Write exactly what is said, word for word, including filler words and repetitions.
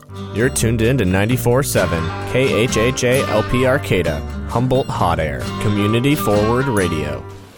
You're tuned in to ninety-four point seven K H H A L P Arcata, Humboldt Hot Air, Community Forward Radio.